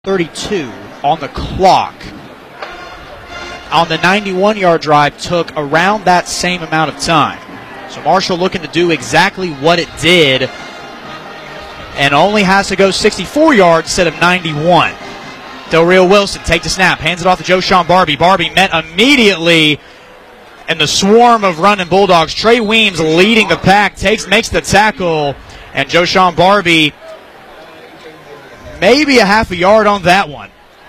32 on the clock. On the 91-yard drive took around that same amount of time. So Marshall looking to do exactly what it did and only has to go 64 yards instead of 91. Del Rio Wilson take the snap, hands it off to Joshawn Barbie. Barbie met immediately in the swarm of running Bulldogs. Trey Weems leading the pack, makes the tackle, and Joshawn Barbie maybe a half a yard on that one.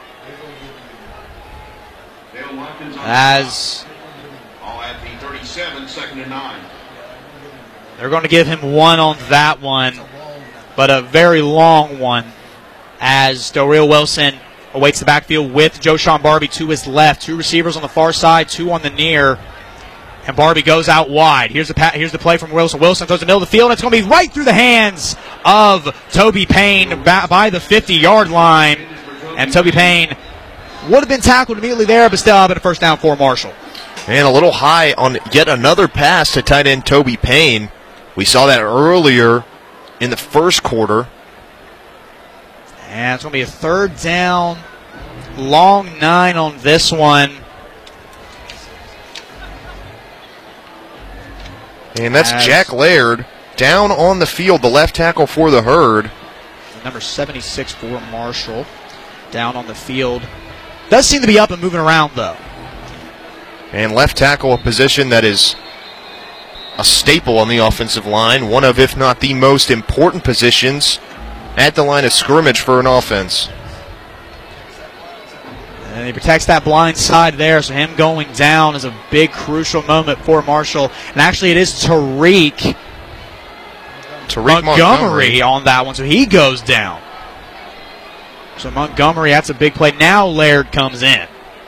As at the 37, 2nd and 9. They're going to give him one on that one, but a very long one, as Del Rio Wilson awaits the backfield with Joshawn Barbie to his left. Two receivers on the far side, two on the near. And Barbie goes out wide. Here's the play from Wilson. Wilson throws the middle of the field, and it's going to be right through the hands of Toby Payne by the 50-yard line. And Toby Payne would have been tackled immediately there, but still having a first down for Marshall. And a little high on yet another pass to tight end Toby Payne. We saw that earlier in the first quarter. And it's going to be a third down, long 9 on this one. And that's Jack Laird down on the field, the left tackle for the Herd. Number 76 for Marshall down on the field. Does seem to be up and moving around, though. And left tackle, a position that is a staple on the offensive line, one of, if not the most important positions at the line of scrimmage for an offense. And he protects that blind side there, so him going down is a big, crucial moment for Marshall. And actually, it is Tariq Montgomery on that one, so he goes down. So Montgomery, that's a big play. Now Laird comes in.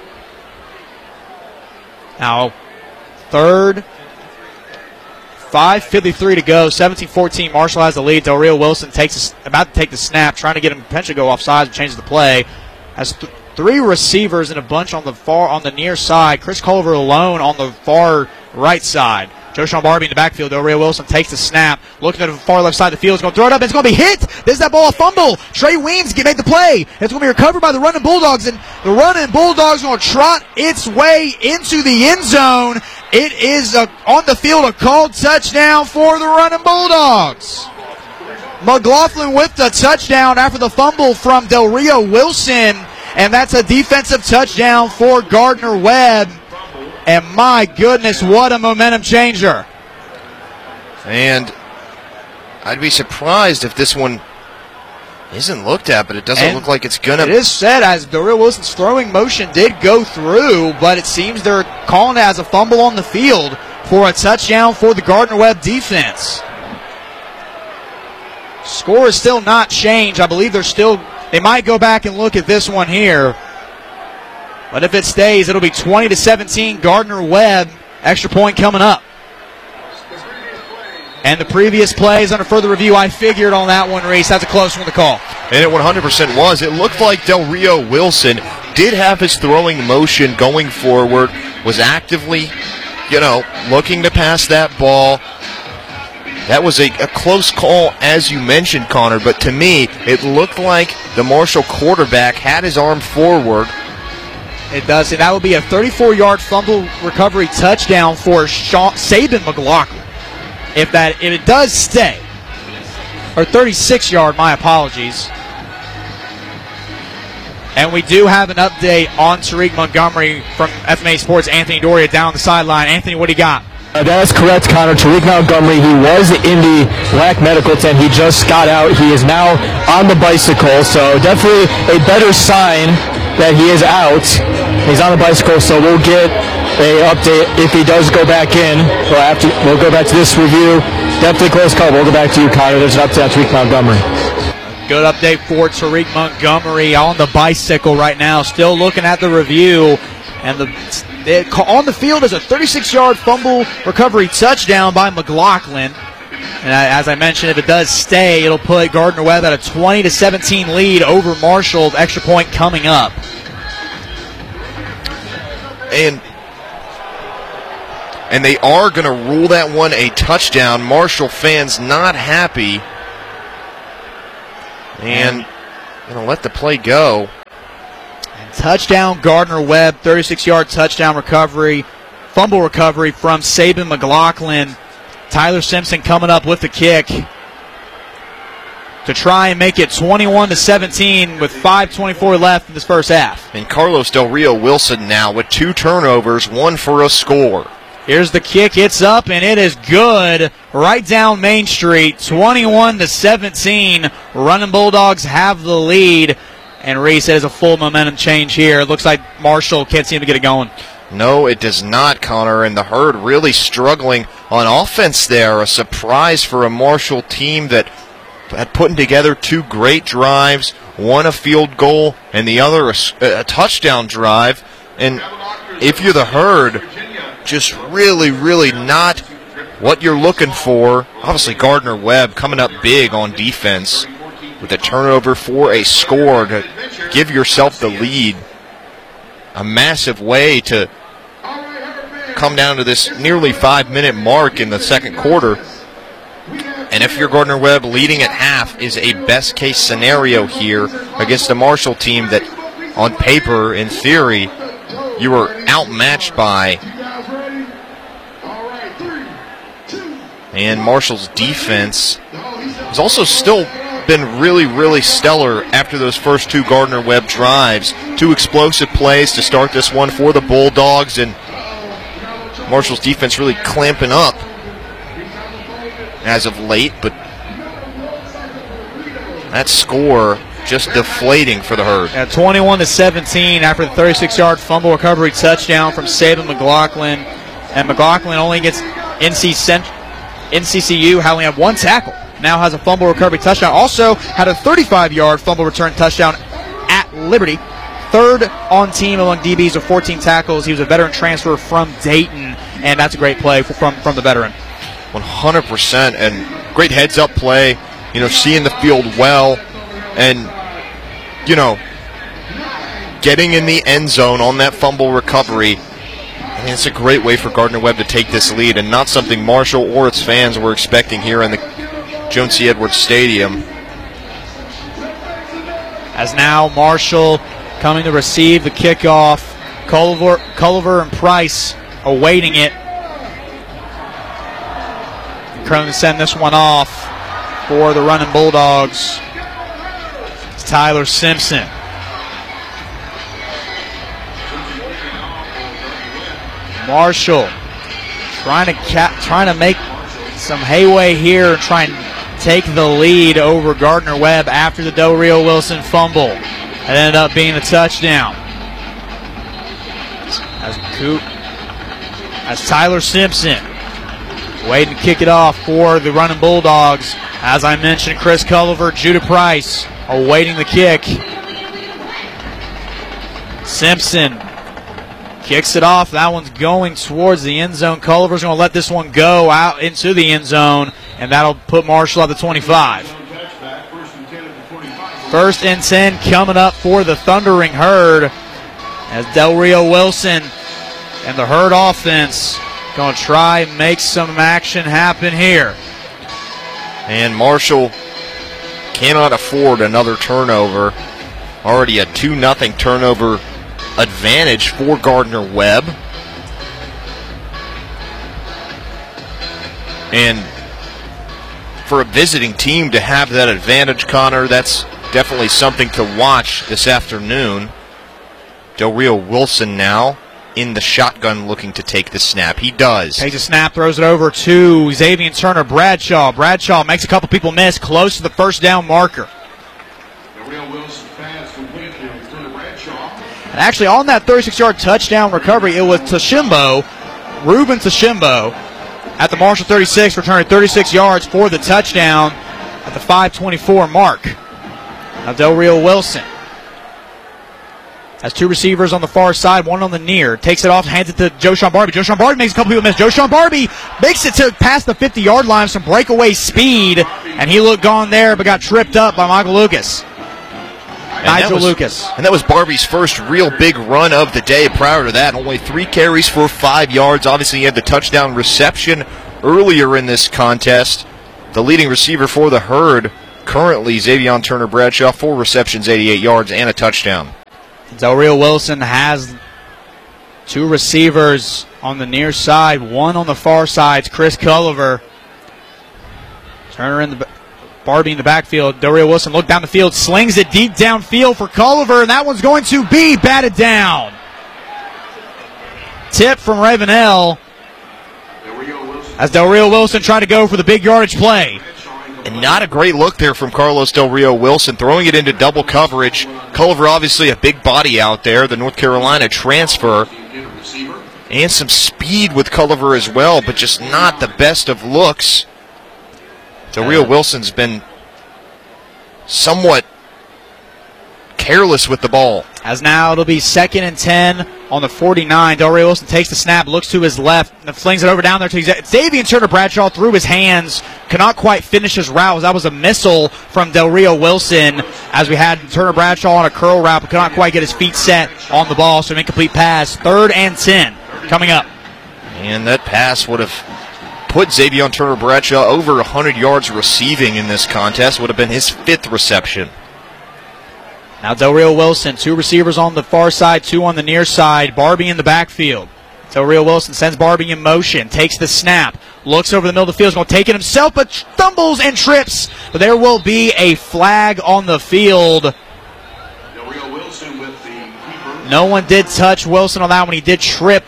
Now, third, 5:53 to go, 17-14. Marshall has the lead. Del Rio Wilson about to take the snap, trying to get him potentially go offsides and change the play. Has three receivers in a bunch on the near side. Chris Culver alone on the far right side. Joshawn Barbie in the backfield. Del Rio Wilson takes the snap. Looking at the far left side of the field. He's going to throw it up. It's going to be hit. There's that ball, a fumble. Trey Weems made the play. It's going to be recovered by the running Bulldogs. And the running Bulldogs going to trot its way into the end zone. It is on the field, a called touchdown for the running Bulldogs. McLaughlin with the touchdown after the fumble from Del Rio Wilson. And that's a defensive touchdown for Gardner Webb. And my goodness, what a momentum changer. And I'd be surprised if this one isn't looked at, but it doesn't look like it's going to. It is said as Del Rio Wilson's throwing motion did go through, but it seems they're calling it as a fumble on the field for a touchdown for the Gardner Webb defense. Score is still not changed. I believe they might go back and look at this one here. But if it stays, it'll be 20-17. Gardner Webb, extra point coming up. And the previous plays under further review, I figured on that one, Reese. That's a close one to call. And it 100% was. It looked like Del Rio Wilson did have his throwing motion going forward, was actively, looking to pass that ball. That was a close call, as you mentioned, Connor, but to me, it looked like the Marshall quarterback had his arm forward. It does, and that would be a 34-yard fumble recovery touchdown for Saban McLaughlin. If it does stay, or 36-yard, my apologies. And we do have an update on Tariq Montgomery from FMA Sports. Anthony Doria down the sideline. Anthony, what do you got? That is correct, Connor. Tariq Montgomery, he was in the black medical tent. He just got out. He is now on the bicycle, so definitely a better sign that he is out. He's on the bicycle, so we'll get an update if he does go back in. We'll go back to this review. Definitely close call. We'll go back to you, Connor. There's an update on Tariq Montgomery. Good update for Tariq Montgomery on the bicycle right now. Still looking at the review. And on the field is a 36-yard fumble recovery touchdown by McLaughlin. And as I mentioned, if it does stay, it'll put Gardner Webb at a 20-17 lead over Marshall. Extra point coming up. And they are going to rule that one a touchdown. Marshall fans not happy. And going to let the play go. And touchdown, Gardner-Webb, 36-yard touchdown recovery, fumble recovery from Saban McLaughlin. Tyler Simpson coming up with the kick to try and make it 21-17 with 5:24 left in this first half. And Carlos Del Rio Wilson now with 2 turnovers, 1 for a score. Here's the kick. It's up, and it is good right down Main Street, 21-17. Running Bulldogs have the lead, and Reese has a full momentum change here. It looks like Marshall can't seem to get it going. No, it does not, Connor, and the Herd really struggling on offense there. A surprise for a Marshall team that had put together 2 great drives, one a field goal and the other a touchdown drive. And if you're the Herd, just really, really not what you're looking for. Obviously, Gardner-Webb coming up big on defense with a turnover for a score to give yourself the lead. A massive way to come down to this nearly 5-minute mark in the second quarter. And if you're Gardner-Webb, leading at half is a best-case scenario here against a Marshall team that, on paper, in theory, you were outmatched by. And Marshall's defense has also still been really, really stellar after those first 2 Gardner-Webb drives. 2 explosive plays to start this one for the Bulldogs, and Marshall's defense really clamping up as of late, but that score just deflating for the Herd. At 21-17 after the 36-yard fumble recovery touchdown from Saban McLaughlin, and McLaughlin only gets NCCU only had 1 tackle. Now has a fumble recovery touchdown. Also had a 35-yard fumble return touchdown at Liberty. 3rd on team among DBs with 14 tackles. He was a veteran transfer from Dayton, and that's a great play from the veteran. 100%, and great heads-up play, seeing the field well, and, getting in the end zone on that fumble recovery. And it's a great way for Gardner-Webb to take this lead, and not something Marshall or its fans were expecting here in the Jones C. Edwards Stadium. As now Marshall coming to receive the kickoff. Culliver and Price awaiting it. Currently send this one off for the running Bulldogs. It's Tyler Simpson. Marshall trying to make some headway here and try and take the lead over Gardner-Webb after the Del Rio Wilson fumble. It ended up being a touchdown. As Tyler Simpson waiting to kick it off for the running Bulldogs. As I mentioned, Chris Culliver, Judah Price awaiting the kick. Simpson kicks it off. That one's going towards the end zone. Culliver's going to let this one go out into the end zone, and that'll put Marshall at the 25. 1st and 10 coming up for the Thundering Herd as Del Rio Wilson and the Herd offense going to try and make some action happen here. And Marshall cannot afford another turnover. Already a 2-0 turnover advantage for Gardner-Webb. And for a visiting team to have that advantage, Connor, that's definitely something to watch this afternoon. Del Rio Wilson now in the shotgun looking to take the snap. He does. Takes a snap, throws it over to Xavier Turner. Bradshaw makes a couple people miss, close to the first down marker. Del Rio Wilson pass complete to Bradshaw. And actually on that 36-yard touchdown recovery, it was Ruben Tashimbo at the Marshall 36, returning 36 yards for the touchdown at the 5:24 mark. Now Del Rio Wilson has 2 receivers on the far side, 1 on the near. Takes it off, hands it to Joshawn Barbie. Joshawn Barbie makes a couple people miss. Joshawn Barbie makes it to past the 50-yard line, some breakaway speed, and he looked gone there but got tripped up by Nigel Lucas. And that was Barbie's first real big run of the day. Prior to that, only 3 carries for 5 yards. Obviously, he had the touchdown reception earlier in this contest. The leading receiver for the Herd currently Xavier Turner Bradshaw, 4 receptions, 88 yards, and a touchdown. Del Rio Wilson has 2 receivers on the near side, 1 on the far side. It's Chris Culliver. Turner in the Barbie in the backfield. Del Rio Wilson look down the field, slings it deep downfield for Culliver, and that one's going to be batted down. Tip from Ravenel as Del Rio Wilson trying to go for the big yardage play. And not a great look there from Carlos Del Rio Wilson, throwing it into double coverage. Culliver obviously a big body out there, the North Carolina transfer. And some speed with Culliver as well, but just not the best of looks. Del Rio Wilson's been somewhat careless with the ball. As now it'll be 2nd and 10 on the 49. Del Rio Wilson takes the snap, looks to his left, and flings it over down there to Xavier Turner Bradshaw through his hands. Cannot quite finish his route. That was a missile from Del Rio Wilson as we had Turner Bradshaw on a curl route, but could not quite get his feet set on the ball, so an incomplete pass. 3rd and 10 coming up. And that pass would have put Xavier Turner Bradshaw over 100 yards receiving in this contest. Would have been his 5th reception. Now Del Rio Wilson, 2 receivers on the far side, 2 on the near side. Barbie in the backfield. Del Rio Wilson sends Barbie in motion, takes the snap, looks over the middle of the field, is going to take it himself, but stumbles and trips. But there will be a flag on the field. Del Rio Wilson with the keeper. No one did touch Wilson on that one. He did trip.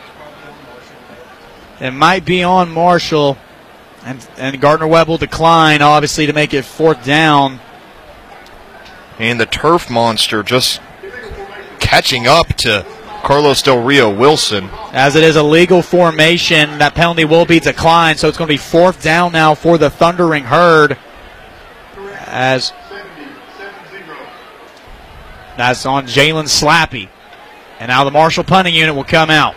It might be on Marshall. And Gardner Webb will decline, obviously, to make it 4th down. And the turf monster just catching up to Carlos Del Rio Wilson. As it is a legal formation, that penalty will be declined, so it's going to be 4th down now for the Thundering Herd. As that's on Jalen Slappy. And now the Marshall punting unit will come out.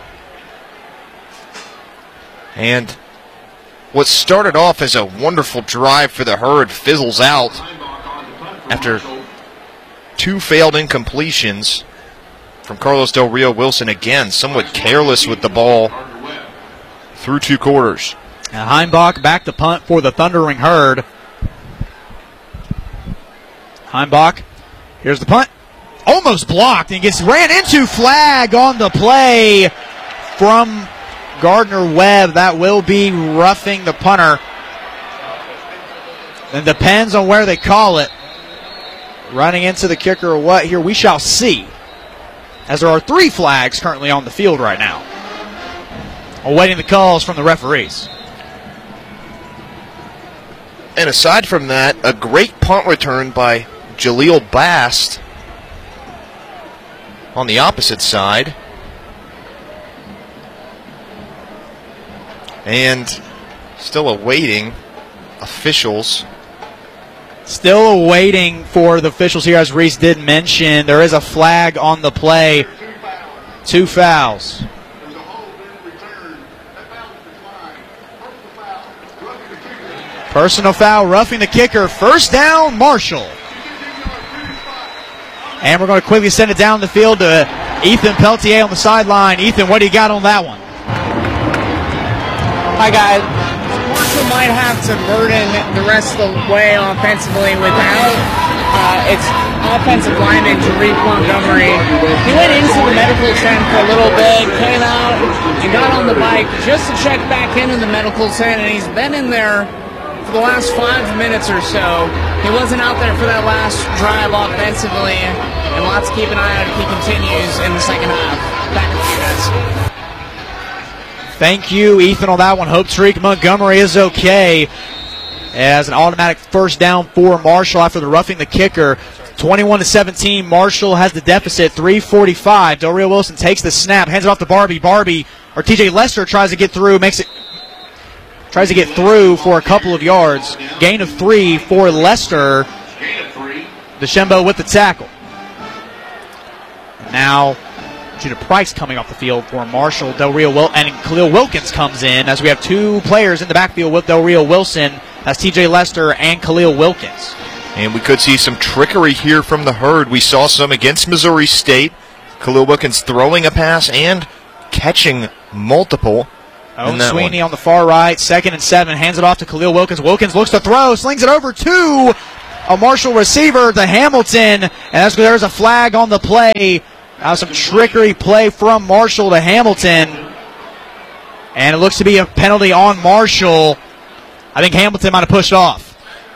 And what started off as a wonderful drive for the Herd fizzles out after 2 failed incompletions from Carlos Del Rio Wilson. Again, somewhat careless with the ball through 2 quarters. Now Heimbach back to punt for the Thundering Herd. Heimbach, here's the punt. Almost blocked and gets ran into. Flag on the play from Gardner Webb. That will be roughing the punter. It depends on where they call it. Running into the kicker or what here, we shall see. As there are 3 flags currently on the field right now. Awaiting the calls from the referees. And aside from that, a great punt return by Jaleel Bast on the opposite side. And still awaiting officials. Still awaiting for the officials here, as Reese did mention. There is a flag on the play. 2 fouls. Personal foul, roughing the kicker. 1st down, Marshall. And we're going to quickly send it down the field to Ethan Peltier on the sideline. Ethan, what do you got on that one? Hi, guys. Marshall might have to burden the rest of the way offensively without its offensive lineman, Tariq Montgomery. He went into the medical tent for a little bit, came out, and got on the bike just to check back into the medical tent, and he's been in there for the last 5 minutes or so. He wasn't out there for that last drive offensively, and we'll have to keep an eye out if he continues in the second half. Back to you guys. Thank you, Ethan, on that one. Hope Tariq Montgomery is okay. As an automatic 1st down for Marshall after the roughing the kicker. 21-17, Marshall has the deficit, 3:45. Del Rio Wilson takes the snap, hands it off to Barbie. Or TJ Lester tries to get through, tries to get through for a couple of yards. Gain of 3 for Lester. DeChambeau with the tackle. Now Judah Price coming off the field for Marshall. Del Rio and Khalil Wilkins comes in as we have 2 players in the backfield with Del Rio Wilson. That's TJ Lester and Khalil Wilkins. And we could see some trickery here from the Herd. We saw some against Missouri State. Khalil Wilkins throwing a pass and catching multiple. Sweeney on the far right, 2nd and 7, hands it off to Khalil Wilkins. Wilkins looks to throw, slings it over to a Marshall receiver to Hamilton, and there's a flag on the play. Some trickery play from Marshall to Hamilton, and it looks to be a penalty on Marshall. I think Hamilton might have pushed off.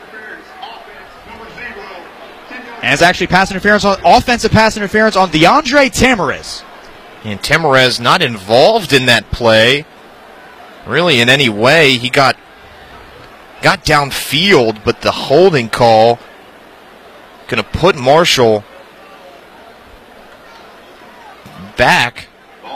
And it's actually offensive pass interference on DeAndre Tamarez. And Tamarez not involved in that play, really in any way. He got downfield, but the holding call going to put Marshall back.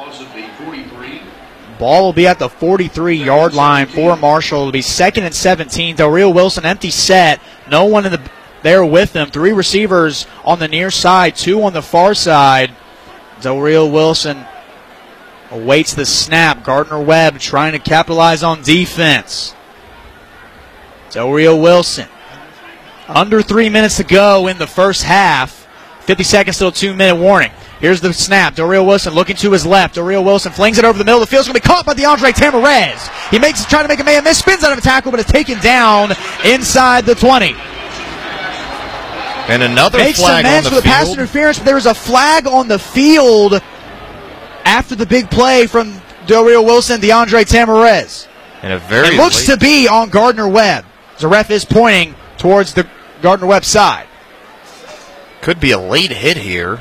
Ball will be at the 43-yard line for Marshall. It'll be 2nd and 17. Del Rio Wilson, empty set. No one there with them. 3 receivers on the near side, 2 on the far side. Del Rio Wilson awaits the snap. Gardner Webb trying to capitalize on defense. Del Rio Wilson. Under 3 minutes to go in the first half. 50 seconds till a 2-minute warning. Here's the snap. Del Rio Wilson looking to his left. Del Rio Wilson flings it over the middle of the field. It's going to be caught by DeAndre Tamarez. He trying to make a man miss, spins out of a tackle, but it's taken down inside the 20. And another makes flag amends on for the the pass field. interference, but there was a flag on the field after the big play from Del Rio Wilson, DeAndre Tamarez. And it looks to be on Gardner Webb. The ref is pointing towards the Gardner Webb side. Could be a late hit here.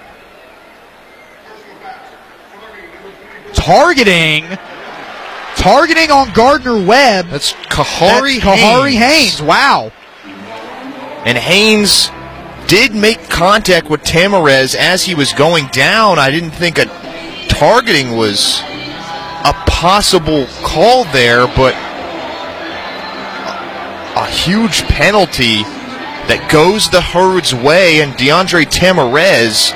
Targeting on Gardner Webb. That's Kahari Haynes. Wow. And Haynes did make contact with Tamarez as he was going down. I didn't think a targeting was a possible call there, but a huge penalty that goes the Herd's way, and DeAndre Tamarez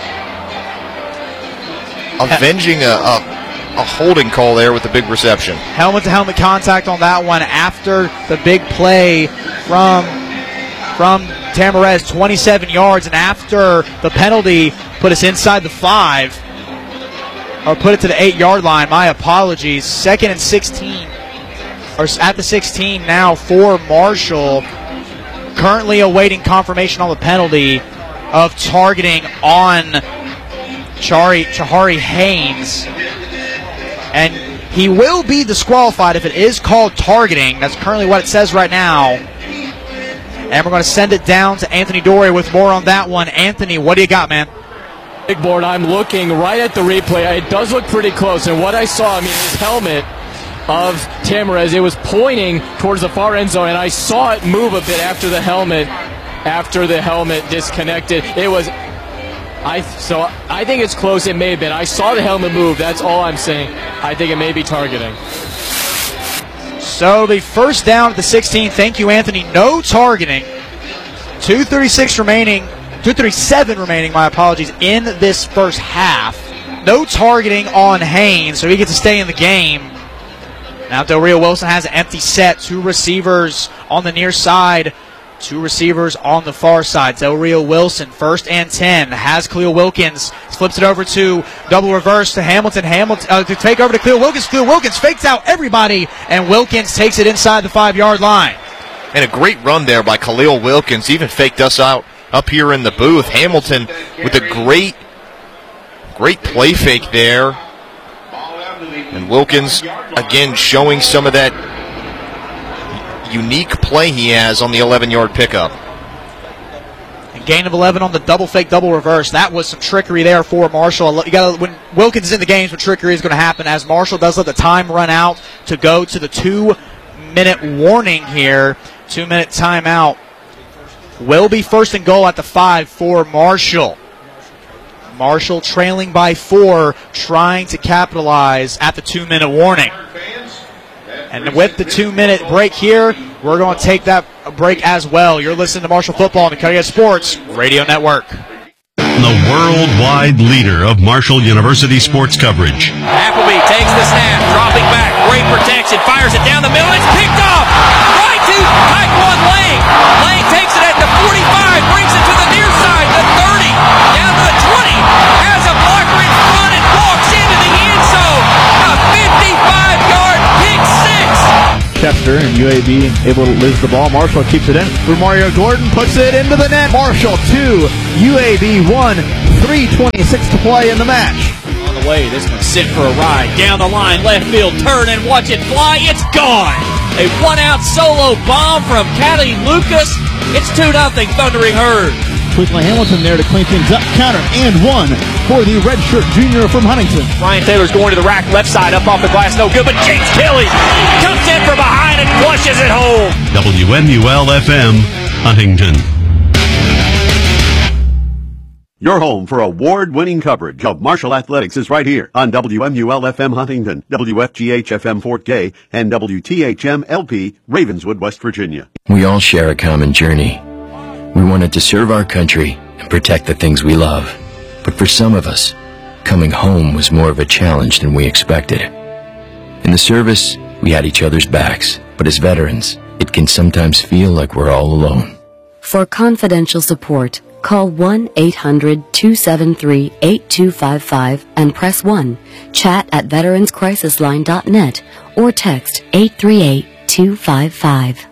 avenging a holding call there with a big reception. Helmet-to-helmet contact on that one after the big play from Tamarez, 27 yards, and after the penalty put us inside the 5, or put it to the 8-yard line. My apologies. 2nd and 16, or at the 16 now for Marshall. Currently awaiting confirmation on the penalty of targeting on Chahari Haynes. And he will be disqualified if it is called targeting. That's currently what it says right now. And we're going to send it down to Anthony Dorey with more on that one. Anthony, what do you got, man? Big board, I'm looking right at the replay. It does look pretty close. And what I saw, his helmet of Tamarez, it was pointing towards the far end zone, and I saw it move a bit after the helmet disconnected. So I think it's close. It may have been. I saw the helmet move. That's all I'm saying. I think it may be targeting. So the first down at the 16. Thank you, Anthony. No targeting. 2:37 remaining, my apologies, in this first half. No targeting on Haynes, so he gets to stay in the game. Now Del Rio Wilson has an empty set. 2 receivers on the near side. 2 receivers on the far side. Del Rio Wilson, 1st and 10. Has Khalil Wilkins. Flips it over to double reverse to Hamilton. To take over to Khalil Wilkins. Khalil Wilkins fakes out everybody, and Wilkins takes it inside the 5-yard line. And a great run there by Khalil Wilkins. Even faked us out up here in the booth. Hamilton with a great play fake there. And Wilkins, again, showing some of that unique play he has on the 11-yard pickup. And gain of 11 on the double fake, double reverse. That was some trickery there for Marshall. When Wilkins is in the games, when trickery is going to happen, as Marshall does let the time run out to go to the 2-minute warning here. 2-minute timeout. Will be 1st and goal at the 5 for Marshall. Marshall trailing by 4, trying to capitalize at the 2-minute warning. And with the 2-minute break here, we're going to take that break as well. You're listening to Marshall Football on the Cutting Edge Sports Radio Network. The worldwide leader of Marshall University sports coverage. Appleby takes the snap, dropping back, great protection, fires it down the middle, it's picked off! Right to Taekwon Lang. Lang takes it at the 45, brings it to the near side, the 30, down to the 20, has a blocker in front and walks into the end zone. A 55-yard pick six. Kept faster, and UAB able to lose the ball. Marshall keeps it in. Mario Gordon puts it into the net. Marshall 2, UAB 1, 3:26 to play in the match. On the way, this one's sent for a ride. Down the line, left field, turn and watch it fly. It's gone. A one-out solo bomb from Callie Lucas. It's 2-0 Thundering Herd. Quickly Hamilton there to clean things up. Counter and one for the redshirt junior from Huntington. Ryan Taylor's going to the rack, left side, up off the glass, no good, but James Kelly comes in from behind and flushes it home. WMUL-FM, Huntington. Your home for award-winning coverage of Marshall Athletics is right here on WMUL-FM Huntington, WFGH-FM Fort Gay, and WTHM-LP Ravenswood, West Virginia. We all share a common journey. We wanted to serve our country and protect the things we love. But for some of us, coming home was more of a challenge than we expected. In the service, we had each other's backs, but as veterans, it can sometimes feel like we're all alone. For confidential support, call 1-800-273-8255 and press 1. Chat at veteranscrisisline.net or text 838-255.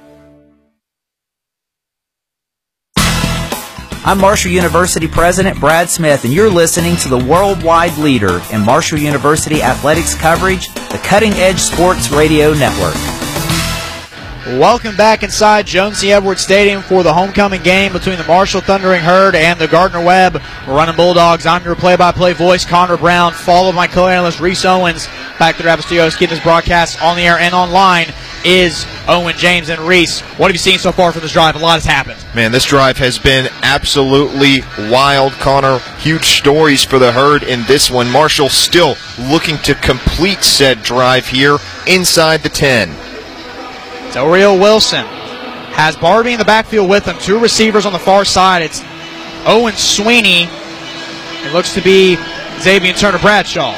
I'm Marshall University President Brad Smith, and you're listening to the worldwide leader in Marshall University athletics coverage, the Cutting Edge Sports Radio Network. Welcome back inside Joan C. Edwards Stadium for the homecoming game between the Marshall Thundering Herd and the Gardner-Webb Running Bulldogs. I'm your play-by-play voice, Connor Brown, followed by co-analyst Reese Owens. Back to Travis Studios, keeping this broadcast on the air and online is Owen James. And Reese, what have you seen so far for this drive? A lot has happened. Man, this drive has been absolutely wild, Connor. Huge stories for the Herd in this one. Marshall still looking to complete said drive here inside the 10. Del Rio Wilson has Barbie in the backfield with him. Two receivers on the far side. It's Owen Sweeney. It looks to be Xavier Turner-Bradshaw.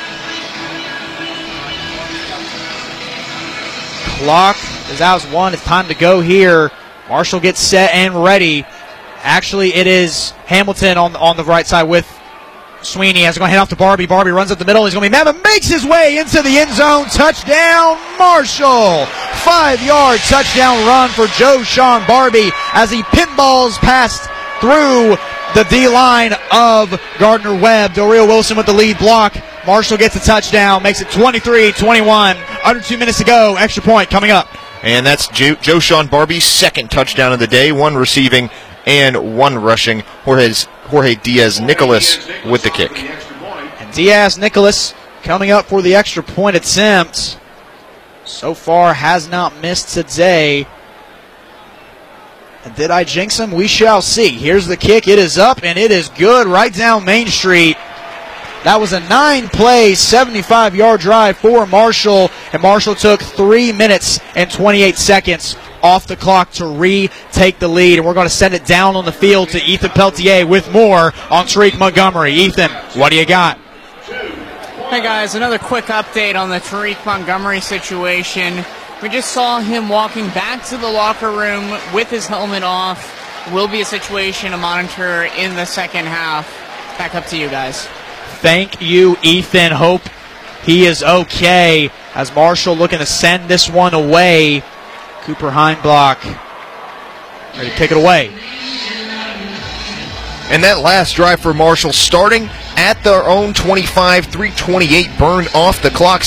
Clock is out as one. It's time to go here. Marshall gets set and ready. Actually, it is Hamilton on the right side with Sweeney as he's going to head off to Barbie. Barbie runs up the middle. He's going to be Mavin, makes his way into the end zone. Touchdown, Marshall. 5-yard touchdown run for Joe Sean Barbie as he pinballs past through the D-line of Gardner-Webb. Del Rio Wilson with the lead block. Marshall gets a touchdown, makes it 23-21. Under 2 minutes to go. Extra point coming up. And that's Joe Sean Barbie's second touchdown of the day. One receiving and one rushing. Jorge Diaz-Nicolas with the kick. And Diaz-Nicolas coming up for the extra point attempt. So far has not missed today. And did I jinx him? We shall see. Here's the kick. It is up and it is good right down Main Street. That was a 9-play, 75-yard drive for Marshall. And Marshall took 3 minutes and 28 seconds off the clock to retake the lead. And we're going to send it down on the field to Ethan Peltier with more on Tariq Montgomery. Ethan, what do you got? Hey guys, another quick update on the Tariq Montgomery situation. We just saw him walking back to the locker room with his helmet off. Will be a situation to monitor in the second half. Back up to you guys. Thank you, Ethan. Hope he is okay as Marshall looking to send this one away. Cooper Heinblock ready to kick it away. And that last drive for Marshall starting at their own 25, 3:28 burned off the clock.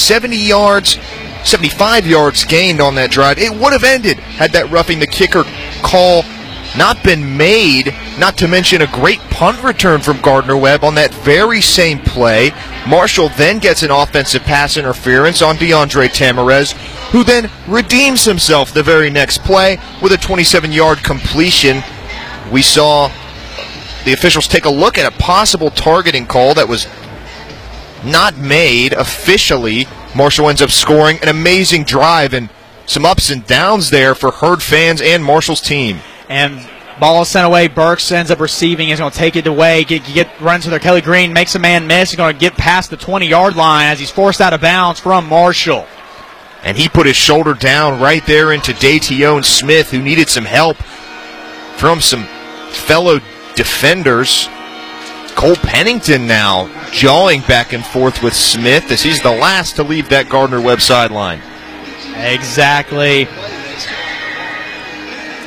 75 yards gained on that drive. It would have ended had that roughing the kicker call not been made, not to mention a great punt return from Gardner-Webb on that very same play. Marshall then gets an offensive pass interference on DeAndre Tamarez, who then redeems himself the very next play with a 27-yard completion. We saw the officials take a look at a possible targeting call that was not made officially. Marshall ends up scoring an amazing drive and some ups and downs there for Herd fans and Marshall's team. And ball is sent away. Burks ends up receiving. He's going to take it away. Runs to their Kelly Green. Makes a man miss. He's going to get past the 20-yard line as he's forced out of bounds from Marshall. And he put his shoulder down right there into Daytion Smith, who needed some help from some fellow defenders. Cole Pennington now jawing back and forth with Smith as he's the last to leave that Gardner-Webb sideline. Exactly.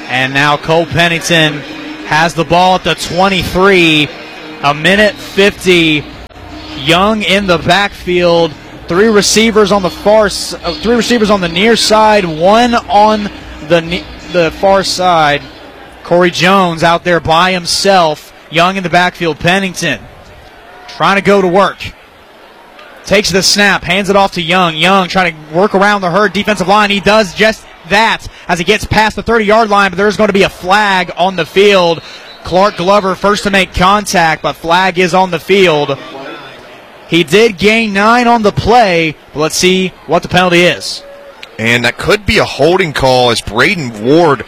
And now Cole Pennington has the ball at the 23. A minute 50. Young in the backfield. Three receivers on the near side. One on the far side. Corey Jones out there by himself. Young in the backfield. Pennington trying to go to work. Takes the snap, hands it off to Young. Young trying to work around the Herd defensive line. He does just that as he gets past the 30-yard line, but there's going to be a flag on the field. Clark Glover first to make contact, but flag is on the field. He did gain 9 on the play, but let's see what the penalty is. And that could be a holding call as Braden Ward.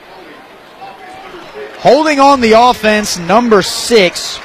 Holding on the offense, number 6.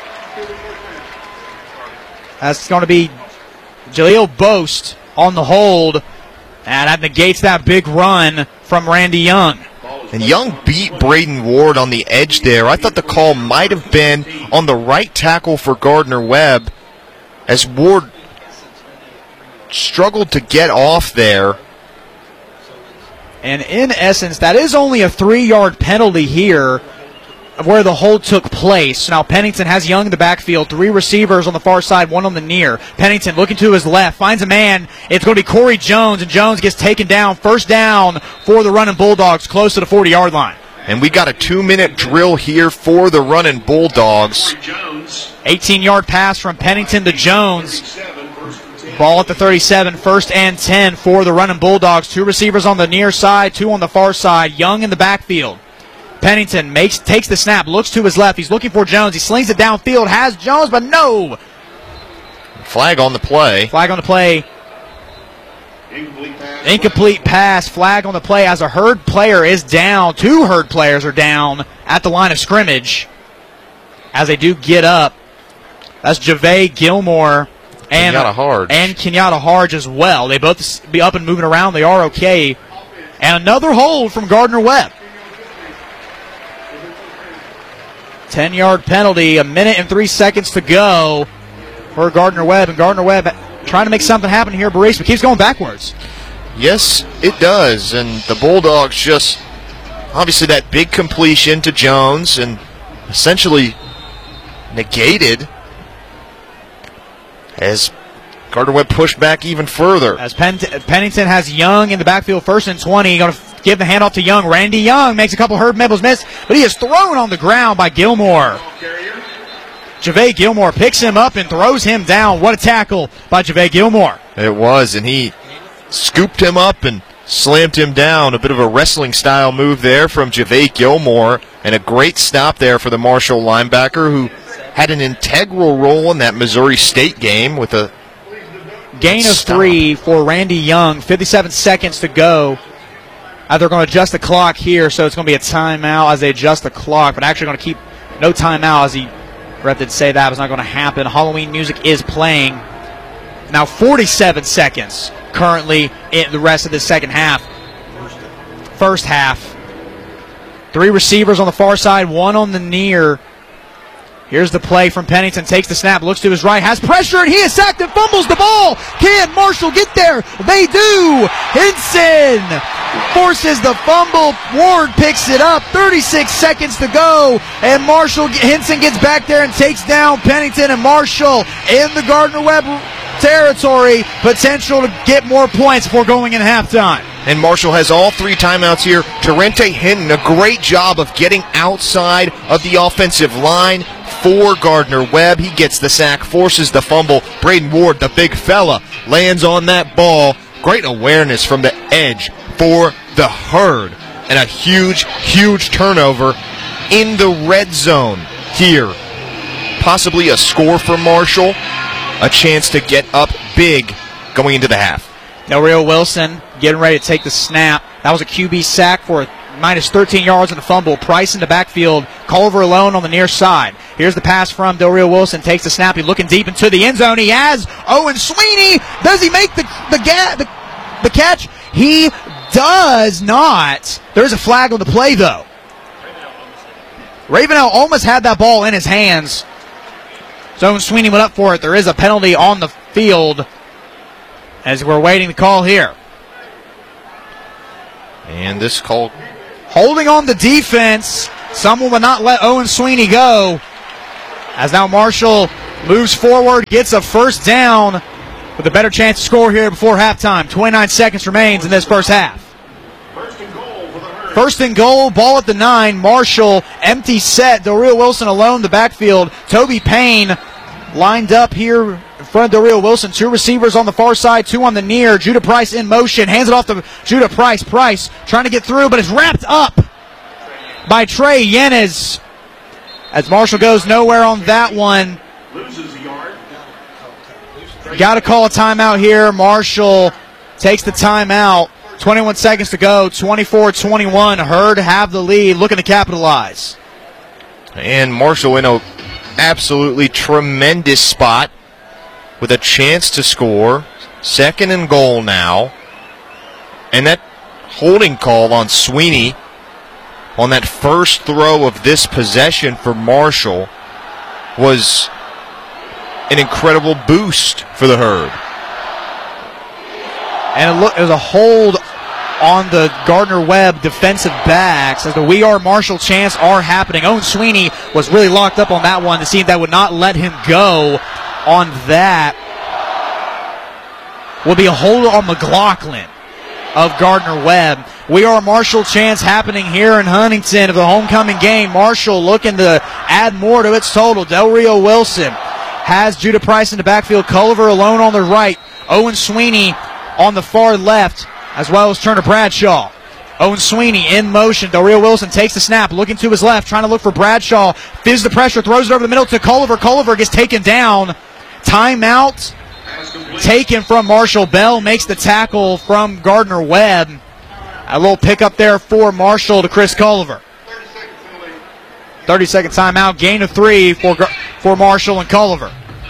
That's going to be Jaleel Boast on the hold. And that negates that big run from Randy Young. And Young beat Braden Ward on the edge there. I thought the call might have been on the right tackle for Gardner Webb as Ward struggled to get off there. And in essence, that is only a 3-yard penalty here where the hold took place. Now Pennington has Young in the backfield, 3 receivers on the far side, 1 on the near. Pennington looking to his left, finds a man. It's going to be Corey Jones, and Jones gets taken down. First down for the running Bulldogs, close to the 40-yard line. And we got a 2-minute drill here for the running Bulldogs. 18-yard pass from Pennington to Jones. Ball at the 37, first and 10 for the running Bulldogs. 2 receivers on the near side, 2 on the far side. Young in the backfield. Pennington takes the snap, looks to his left. He's looking for Jones. He slings it downfield, has Jones, but no. Flag on the play. Flag on the play. Incomplete pass. Flag on the play as a Herd player is down. 2 Herd players are down at the line of scrimmage as they do get up. That's Javay Gilmore and Kenyatta Harge as well. They both be up and moving around. They are okay. And another hold from Gardner Webb. 10-yard penalty, a minute and 3 seconds to go for Gardner Webb. And Gardner Webb trying to make something happen here, Maurice, but keeps going backwards. Yes, it does. And the Bulldogs just, obviously that big completion to Jones and essentially negated as Gardner Webb pushed back even further. As Pennington has Young in the backfield, first and 20. Going to give the handoff to Young. Randy Young makes a couple Herb Mibbles miss, but he is thrown on the ground by Gilmore. Javay Gilmore picks him up and throws him down. What a tackle by Javay Gilmore. It was, and he scooped him up and slammed him down. A bit of a wrestling-style move there from Javay Gilmore, and a great stop there for the Marshall linebacker who had an integral role in that Missouri State game with a gain of 3 for Randy Young. 57 seconds to go. They're going to adjust the clock here, so it's going to be a timeout as they adjust the clock, but actually going to keep no timeout, as he ref did say that was not going to happen. Halloween music is playing. Now 47 seconds currently in the rest of the second half. First half. 3 receivers on the far side, 1 on the near. Here's the play from Pennington. Takes the snap, looks to his right, has pressure, and he is sacked and fumbles the ball. Can Marshall get there? They do. Henson forces the fumble. Ward picks it up. 36 seconds to go, and Henson gets back there and takes down Pennington, and Marshall in the Gardner Webb territory. Potential to get more points before going in halftime. And Marshall has all 3 timeouts here. Terrente Hinton, a great job of getting outside of the offensive line for Gardner Webb. He gets the sack, forces the fumble. Braden Ward, the big fella, lands on that ball. Great awareness from the edge for the Herd. And a huge, huge turnover in the red zone here. Possibly a score for Marshall. A chance to get up big going into the half. Del Rio Wilson getting ready to take the snap. That was a QB sack for minus 13 yards on the fumble. Price in the backfield. Culver alone on the near side. Here's the pass from Del Rio Wilson. Takes the snap. He's looking deep into the end zone. He has Owen Sweeney. Does he make the catch? He does not. There's a flag on the play, though. Ravenel almost had that ball in his hands. So Owen Sweeney went up for it. There is a penalty on the field as we're waiting the call here. And this call holding on the defense. Someone will not let Owen Sweeney go. As now Marshall moves forward, gets a first down with a better chance to score here before halftime. 29 seconds remains in this first half. First and goal, ball at the 9. Marshall, empty set. Del Rio Wilson alone, the backfield. Toby Payne lined up here in front of Del Rio Wilson. 2 receivers on the far side, 2 on the near. Judah Price in motion, hands it off to Judah Price. Price trying to get through, but it's wrapped up by Trey Yanez. As Marshall goes nowhere on that one. Got to call a timeout here. Marshall takes the timeout. 21 seconds to go. 24-21. Herd have the lead. Looking to capitalize. And Marshall in a absolutely tremendous spot with a chance to score. Second and goal now. And that holding call on Sweeney on that first throw of this possession for Marshall was an incredible boost for the Herd. And it was a hold on the Gardner-Webb defensive backs as the We Are Marshall chants are happening. Owen Sweeney was really locked up on that one. The team that would not let him go on that will be a hold on McLaughlin of Gardner-Webb. We Are Marshall chants happening here in Huntington of the homecoming game. Marshall looking to add more to its total. Del Rio Wilson has Judah Price in the backfield. Culliver alone on the right. Owen Sweeney on the far left, as well as Turner Bradshaw. Owen Sweeney in motion. Del Rio Wilson takes the snap, looking to his left, trying to look for Bradshaw. Fizzes the pressure, throws it over the middle to Culliver. Culliver gets taken down. Timeout taken from Marshall. Bell makes the tackle from Gardner-Webb. A little pickup there for Marshall to Chris Culliver. 30-second timeout, gain of 3 for Marshall and Culliver.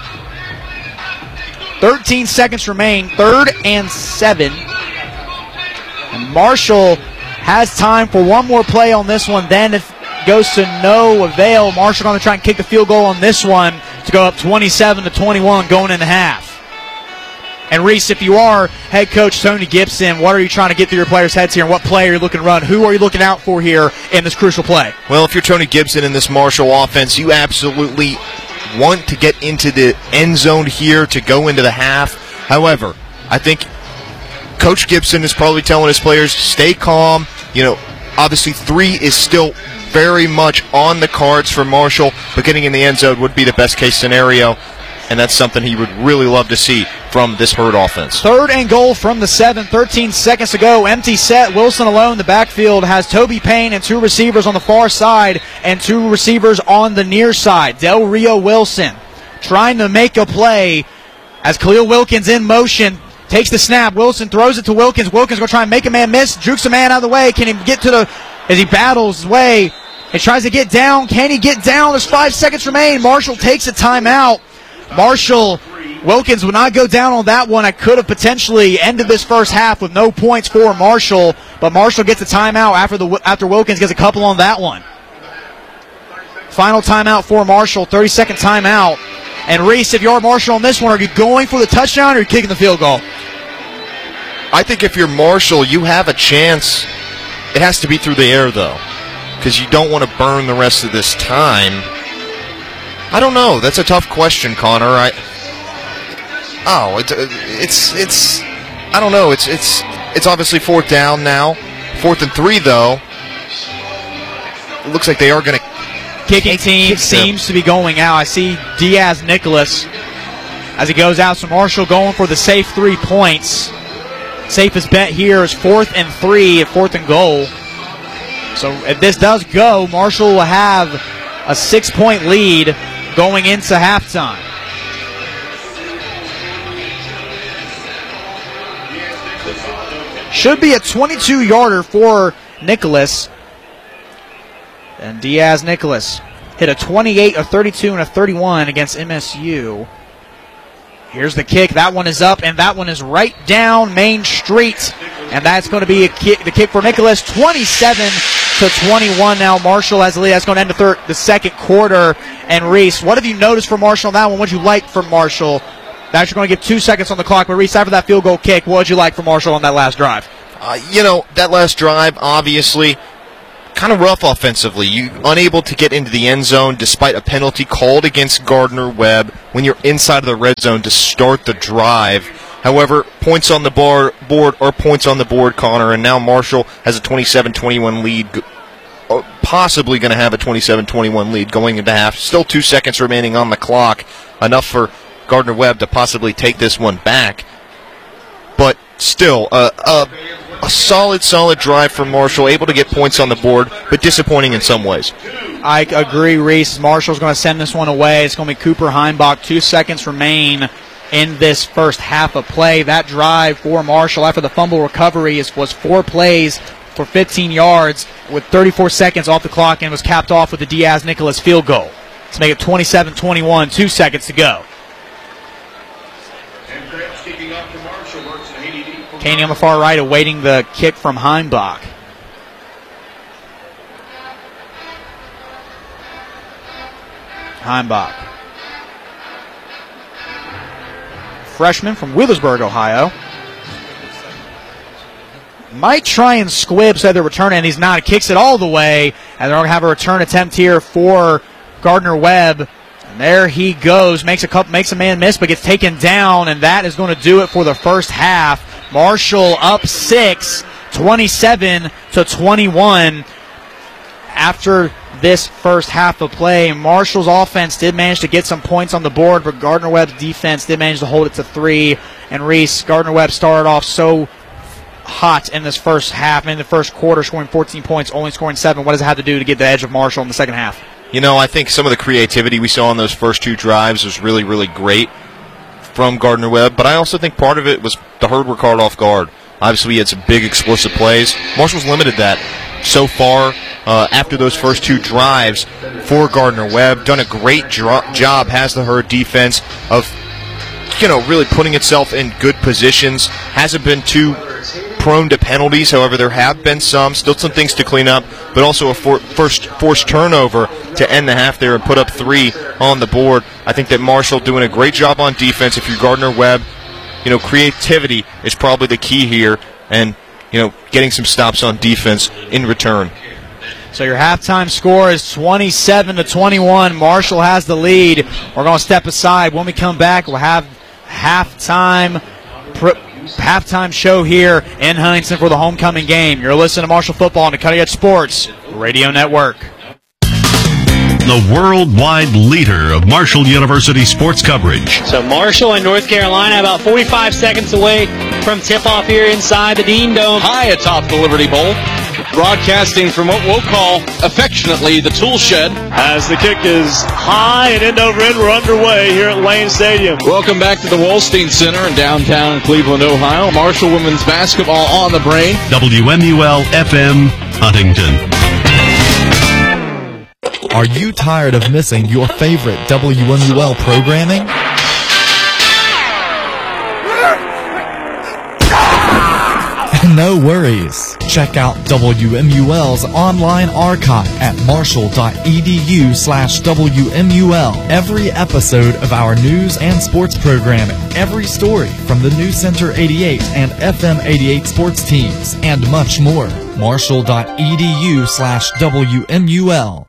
13 seconds remain, 3rd and 7. And Marshall has time for one more play on this one. Then it goes to no avail. Marshall going to try and kick the field goal on this one to go up 27-21 going into half. And Reese, if you are head coach Tony Gibson, what are you trying to get through your players' heads here, and what play are you looking to run? Who are you looking out for here in this crucial play? Well, if you're Tony Gibson in this Marshall offense, you absolutely want to get into the end zone here to go into the half. However, I think Coach Gibson is probably telling his players, stay calm. Obviously 3 is still very much on the cards for Marshall, but getting in the end zone would be the best case scenario, and that's something he would really love to see from this Herd offense. 3rd and goal from the 7, 13 seconds to go. Empty set, Wilson alone. The backfield has Toby Payne and 2 receivers on the far side and 2 receivers on the near side. Del Rio Wilson trying to make a play as Khalil Wilkins in motion. Takes the snap. Wilson throws it to Wilkins. Wilkins going to try and make a man miss. Jukes a man out of the way. Can he get to as he battles his way? He tries to get down. Can he get down? There's 5 seconds remain. Marshall takes a timeout. Wilkins would not go down on that one. I could have potentially ended this first half with no points for Marshall, but Marshall gets a timeout after Wilkins gets a couple on that one. Final timeout for Marshall, 30-second timeout. And Reese, if you're Marshall on this one, are you going for the touchdown or are you kicking the field goal? I think if you're Marshall, you have a chance. It has to be through the air, though, because you don't want to burn the rest of this time. I don't know. That's a tough question, Connor. I don't know. It's obviously 4th down now. 4th and 3, though. It looks like they are going to. Kicking team seems to be going out. I see Diaz Nicholas as he goes out. So Marshall going for the safe 3 points. Safest bet here is 4th and 3 at 4th and goal. So if this does go, Marshall will have a 6-point lead going into halftime. Should be a 22-yarder for Nicholas. And Diaz Nicholas hit a 28, a 32, and a 31 against MSU. Here's the kick. That one is up, and that one is right down Main Street. And that's going to be the kick for Nicholas. 27-21 now. Marshall has the lead. That's going to end the second quarter. And Reese, what have you noticed from Marshall on that one? What did you like from Marshall? That's you're going to give 2 seconds on the clock. But Reese, after that field goal kick, what did you like from Marshall on that last drive? That last drive, obviously, kind of rough offensively. You unable to get into the end zone despite a penalty called against Gardner-Webb when you're inside of the red zone to start the drive. However, points on the board are points on the board, Connor, and now Marshall has a 27-21 lead, possibly going to have a 27-21 lead going into half. Still 2 seconds remaining on the clock, enough for Gardner-Webb to possibly take this one back. But still, a solid drive from Marshall, able to get points on the board, but disappointing in some ways. I agree, Reese. Marshall's going to send this one away. It's going to be Cooper Heimbach. 2 seconds remain in this first half of play. That drive for Marshall after the fumble recovery was 4 plays for 15 yards with 34 seconds off the clock and was capped off with the Diaz-Nicholas field goal to make it 27-21, 2 seconds to go. Caney on the far right awaiting the kick from Heimbach. Heimbach. Freshman from Wheelersburg, Ohio. Might try and squib so the return, and he's not. He kicks it all the way, and they're going to have a return attempt here for Gardner-Webb. And there he goes, makes a man miss, but gets taken down, and that is going to do it for the first half. Marshall up 6, 27-21. After this first half of play, Marshall's offense did manage to get some points on the board, but Gardner-Webb's defense did manage to hold it to 3. And Reese, Gardner-Webb started off so hot in this first half, in the first quarter, scoring 14 points, only scoring 7. What does it have to do to get the edge of Marshall in the second half? You know, I think some of the creativity we saw in those first 2 drives was really, really great from Gardner-Webb, but I also think part of it was the herd were caught off guard. Obviously, we had some big explosive plays. Marshall's limited that so far after those first 2 drives for Gardner-Webb. Done a great job, has the herd defense of, really putting itself in good positions. Hasn't been too prone to penalties. However, there have been some. Still some things to clean up, but also a forced turnover to end the half there and put up 3 on the board. I think that Marshall doing a great job on defense. If you're Gardner-Webb, creativity is probably the key here, and, getting some stops on defense in return. So your halftime score is 27-21. Marshall has the lead. We're going to step aside. When we come back, we'll have halftime show here in Huntington for the homecoming game. You're listening to Marshall Football on the Cutting Edge Sports Radio Network. The worldwide leader of Marshall University sports coverage. So Marshall and North Carolina about 45 seconds away from tip-off here inside the Dean Dome. High atop the Liberty Bowl. Broadcasting from what we'll call affectionately the tool shed. As the kick is high and end over end, we're underway here at Lane Stadium. Welcome back to the Wolstein Center in downtown Cleveland, Ohio. Marshall women's basketball on the brain. WMUL-FM, Huntington. Are you tired of missing your favorite WMUL programming? No worries. Check out WMUL's online archive at marshall.edu/WMUL. Every episode of our news and sports programming, every story from the News Center 88 and FM 88 sports teams, and much more. Marshall.edu/WMUL.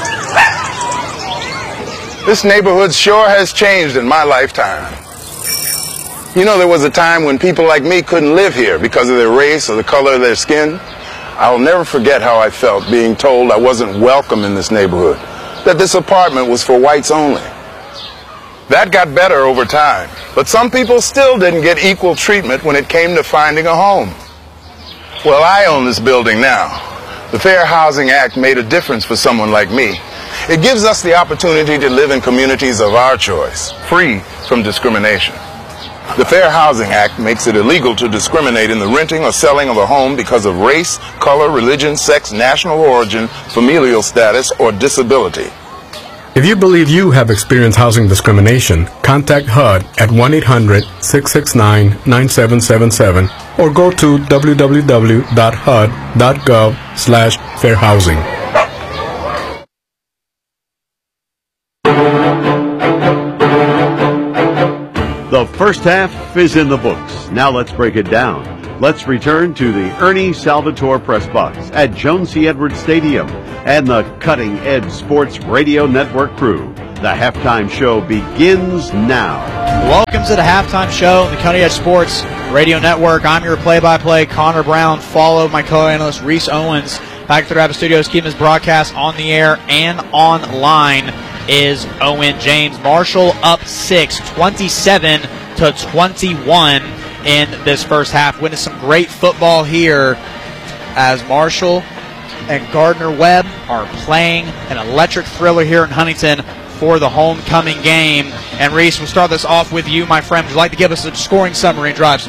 This neighborhood sure has changed in my lifetime. There was a time when people like me couldn't live here because of their race or the color of their skin. I'll never forget how I felt being told I wasn't welcome in this neighborhood, that this apartment was for whites only. That got better over time, but some people still didn't get equal treatment when it came to finding a home. Well, I own this building now. The Fair Housing Act made a difference for someone like me. It gives us the opportunity to live in communities of our choice, free from discrimination. The Fair Housing Act makes it illegal to discriminate in the renting or selling of a home because of race, color, religion, sex, national origin, familial status, or disability. If you believe you have experienced housing discrimination, contact HUD at 1-800-669-9777 or go to www.hud.gov/fairhousing. The first half is in the books. Now let's break it down. Let's return to the Ernie Salvatore Press Box at Joan C. Edwards Stadium and the Cutting Edge Sports Radio Network crew. The halftime show begins now. Welcome to the halftime show on the Cutting Edge Sports Radio Network. I'm your play-by-play, Connor Brown. Follow my co-analyst, Reese Owens. Back at the Rapid Studios, keeping his broadcast on the air and online is Owen James. Marshall up 6, 27-21 in this first half. Witness some great football here as Marshall and Gardner-Webb are playing an electric thriller here in Huntington for the homecoming game. And Reese, we'll start this off with you, my friend. Would you like to give us a scoring summary and drives?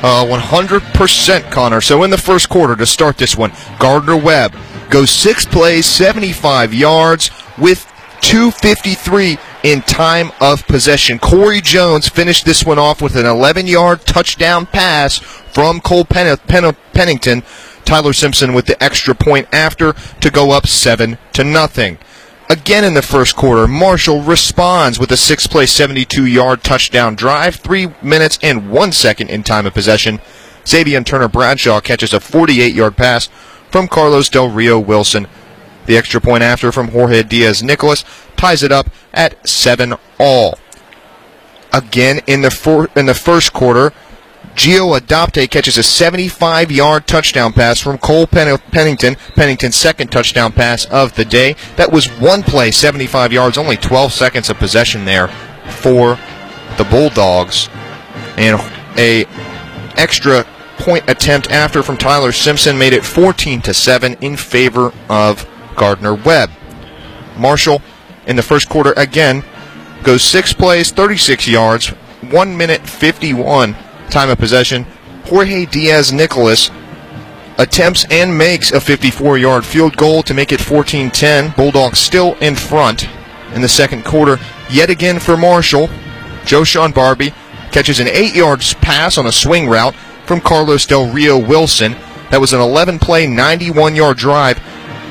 100%, Connor. So in the first quarter, to start this one, Gardner-Webb goes 6 plays, 75 yards with 2:53 in time of possession. Corey Jones finished this one off with an 11-yard touchdown pass from Cole Pennington. Tyler Simpson with the extra point after to go up 7-0. Again in the first quarter, Marshall responds with a 6-play, 72-yard touchdown drive, 3 minutes and 1 second in time of possession. Xavier Turner Bradshaw catches a 48-yard pass from Carlos Del Rio Wilson. The extra point after from Jorge Diaz-Nicolas ties it up at 7-all. Again in the first quarter, Gio Adopte catches a 75-yard touchdown pass from Cole Pennington. Pennington's second touchdown pass of the day. That was 1 play, 75 yards, only 12 seconds of possession there for the Bulldogs. And a extra point attempt after from Tyler Simpson made it 14-7 in favor of Gardner-Webb. Marshall in the first quarter again goes 6 plays, 36 yards, 1 minute 51 time of possession. Jorge Diaz-Nicolas attempts and makes a 54-yard field goal to make it 14-10. Bulldogs still in front in the second quarter. Yet again for Marshall, Joshawn Barbie catches an 8-yard pass on a swing route from Carlos Del Rio Wilson. That was an 11-play, 91-yard drive.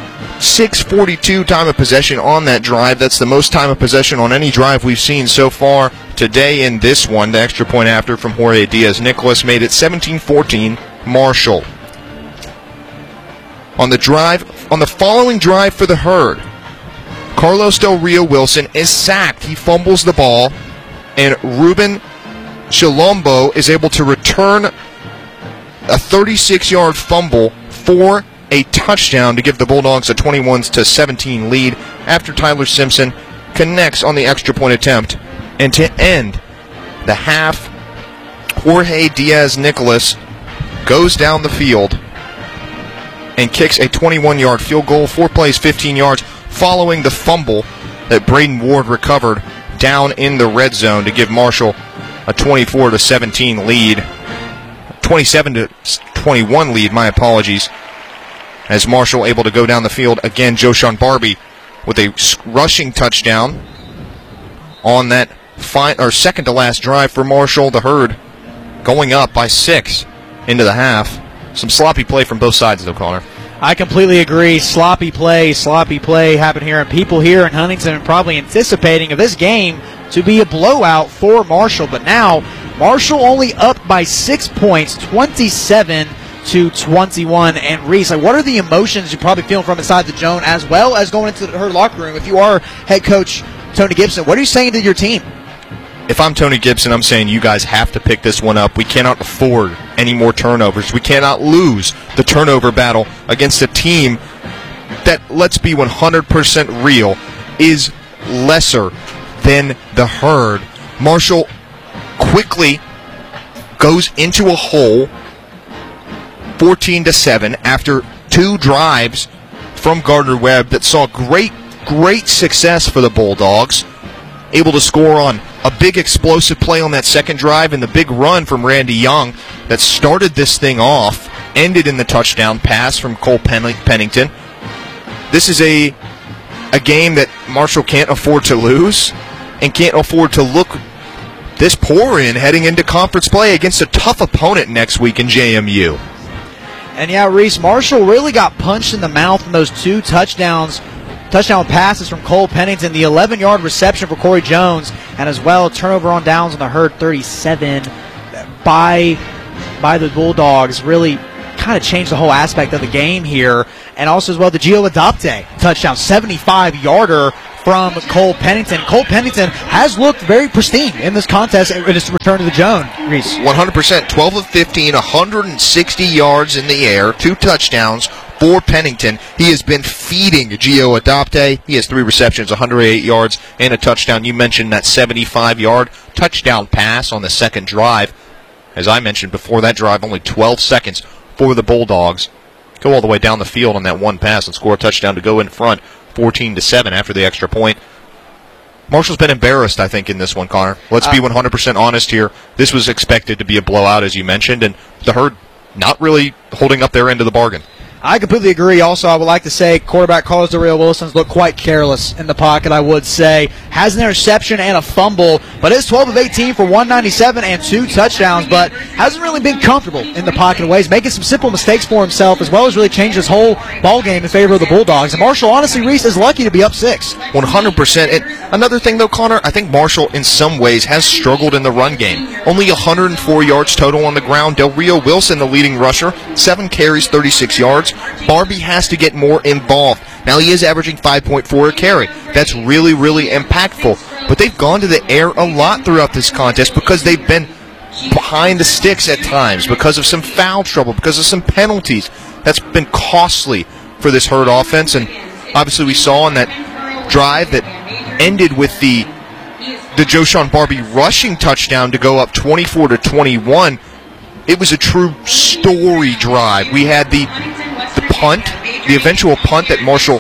6:42 time of possession on that drive. That's the most time of possession on any drive we've seen so far today in this one. The extra point after from Jorge Diaz-Nicolas made it 17-14 Marshall. On the following drive for the Herd, Carlos Del Rio Wilson is sacked. He fumbles the ball, and Ruben Chilombo is able to return a 36-yard fumble for a touchdown to give the Bulldogs a 21-17 lead after Tyler Simpson connects on the extra point attempt. And to end the half, Jorge Diaz-Nicolas goes down the field and kicks a 21-yard field goal, 4 plays, 15 yards, following the fumble that Braden Ward recovered down in the red zone to give Marshall a 24-17 lead. 27-21 lead, my apologies. As Marshall able to go down the field. Again, Joshawn Barbie with a rushing touchdown on that second to last drive for Marshall. The Herd going up by 6 into the half. Some sloppy play from both sides, though, Connor. I completely agree. Sloppy play happened here, and people here in Huntington are probably anticipating of this game to be a blowout for Marshall. But now, Marshall only up by 6 points, 27-21. And Reese, what are the emotions you're probably feeling from inside the Joan, as well as going into her locker room? If you are head coach Tony Gibson, what are you saying to your team? If I'm Tony Gibson, I'm saying you guys have to pick this one up. We cannot afford any more turnovers. We cannot lose the turnover battle against a team that, let's be 100% real, is lesser than the Herd. Marshall quickly goes into a hole, 14-7, after 2 drives from Gardner-Webb that saw great success for the Bulldogs. Able to score on a big explosive play on that second drive and the big run from Randy Young that started this thing off, ended in the touchdown pass from Cole Pennington. This is a game that Marshall can't afford to lose and can't afford to look this poor in heading into conference play against a tough opponent next week in JMU. And yeah, Reese, Marshall really got punched in the mouth in those 2 touchdown passes from Cole Pennington, the 11-yard reception for Corey Jones, and as well turnover on downs on the Herd 37 by by the Bulldogs really kind of changed the whole aspect of the game here. And also as well, the Gio Adopte touchdown, 75-yarder from Cole Pennington. Cole Pennington has looked very pristine in this contest in his return to the zone, Reese. 100%, 12 of 15, 160 yards in the air, 2 touchdowns for Pennington. He has been feeding Gio Adopte. He has 3 receptions, 108 yards, and a touchdown. You mentioned that 75-yard touchdown pass on the second drive. As I mentioned before, that drive only 12 seconds for the Bulldogs. Go all the way down the field on that one pass and score a touchdown to go in front, 14-7 after the extra point. Marshall's been embarrassed, I think, in this one, Connor. Let's be 100% honest here. This was expected to be a blowout, as you mentioned, and the Herd not really holding up their end of the bargain. I completely agree. Also, I would like to say quarterback Carlos Del Wilson's looked quite careless in the pocket, I would say. Has an interception and a fumble, but is 12 of 18 for 197 and 2 touchdowns, but hasn't really been comfortable in the pocket in ways, making some simple mistakes for himself, as well as really changed his whole ball game in favor of the Bulldogs. And Marshall, honestly, Reese, is lucky to be up 6. 100%. And another thing, though, Connor, I think Marshall, in some ways, has struggled in the run game. Only 104 yards total on the ground. Del Rio Wilson, the leading rusher, 7 carries, 36 yards. Barbie has to get more involved. Now, he is averaging 5.4 a carry. That's really, really impactful. But they've gone to the air a lot throughout this contest because they've been behind the sticks at times, because of some foul trouble, because of some penalties. That's been costly for this Herd offense. And obviously we saw on that drive that ended with the Joshawn Barbie rushing touchdown to go up 24-21. It was a true story drive. We had the punt, the eventual punt that Marshall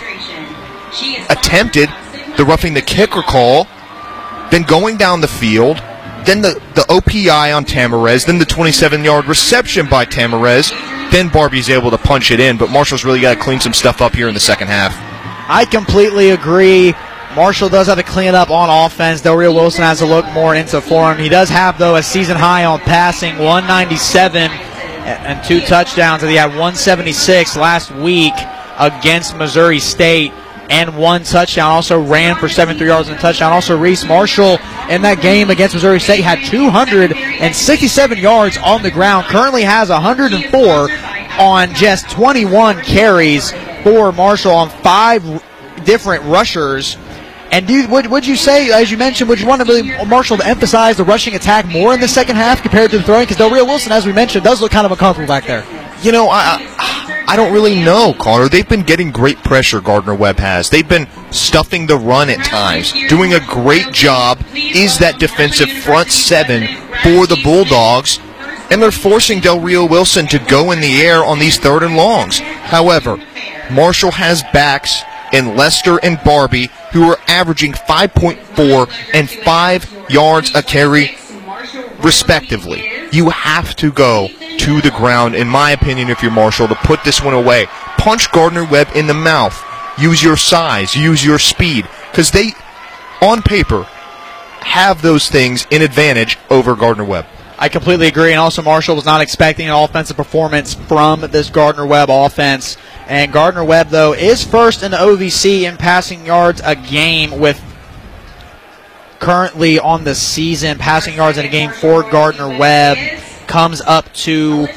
attempted, the roughing the kicker call, then going down the field, then the OPI on Tamarez, then the 27-yard reception by Tamarez, then Barbie's able to punch it in, but Marshall's really got to clean some stuff up here in the second half. I completely agree. Marshall does have to clean it up on offense. Del Rio Wilson has to look more into form. He does have, though, a season high on passing, 197 and 2 touchdowns. And he had 176 last week against Missouri State and 1 touchdown. Also ran for 73 yards and a touchdown. Also, Reese, Marshall in that game against Missouri State had 267 yards on the ground. Currently has 104 on just 21 carries for Marshall on 5 different rushers. And would you say, as you mentioned, would you want to really Marshall to emphasize the rushing attack more in the second half compared to the throwing? Because Del Rio Wilson, as we mentioned, does look kind of uncomfortable back there. You know, I don't really know, Connor. They've been getting great pressure, Gardner-Webb has. They've been stuffing the run at times, doing a great job. Is that defensive front 7 for the Bulldogs? And they're forcing Del Rio Wilson to go in the air on these 3rd and longs. However, Marshall has backs in Lester and Barbie, who are averaging 5.4 and 5 yards a carry, respectively. You have to go to the ground, in my opinion, if you're Marshall, to put this one away. Punch Gardner-Webb in the mouth. Use your size. Use your speed. Because they, on paper, have those things in advantage over Gardner-Webb. I completely agree, and also Marshall was not expecting an offensive performance from this Gardner-Webb offense. And Gardner-Webb, though, is first in the OVC in passing yards a game, with currently on the season passing yards in a game for Gardner-Webb comes up to